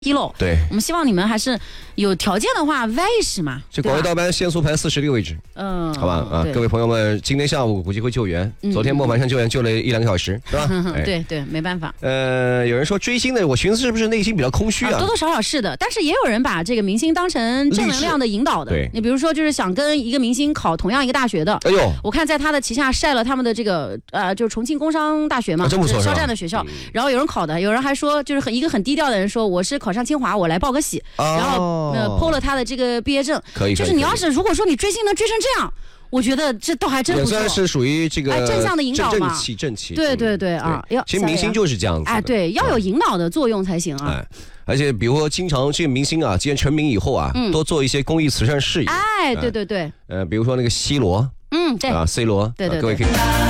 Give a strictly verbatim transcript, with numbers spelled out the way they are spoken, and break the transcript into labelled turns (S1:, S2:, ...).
S1: 一喽。
S2: 对，
S1: 我们希望你们还是有条件的话歪一试嘛。
S2: 这广州道班限速排四十个位置，
S1: 嗯，
S2: 好吧啊，各位朋友们，今天下午估计会救援，嗯、昨天末晚上救援救了一两个小时，是吧？
S1: 哎、对对，没办法。
S2: 呃，有人说追星的，我寻思是不是内心比较空虚啊？
S1: 啊多多少少是的，但是也有人把这个明星当成正能量的引导的。
S2: 对，
S1: 你比如说，就是想跟一个明星考同样一个大学的，
S2: 哎呦，
S1: 我看在他的旗下晒了他们的这个呃，就是重庆工商大学嘛，
S2: 啊、真不错，
S1: 肖战的学校。嗯、然后有人考的，有人还说，就是很一个很低调的人说，我是考上清华，我来报个喜，哦、然后呃 po 了他的这个毕业证。
S2: 可以，
S1: 就是你要是如果说你追星能追成这样。我觉得这倒还真不错，
S2: 也算是属于这个
S1: 正向的引导嘛，
S2: 正气正气。
S1: 对对对啊，
S2: 要其实明星就是这样子，
S1: 哎，对，要有引导的作用才行啊。
S2: 哎，而且比如说，经常这个明星啊，既然成名以后啊，
S1: 嗯、
S2: 多做一些公益慈善事业。
S1: 哎，对对对，
S2: 呃，比如说那个 C 罗，
S1: 嗯，对
S2: 啊 ，C 罗，
S1: 对对，
S2: 各位可以。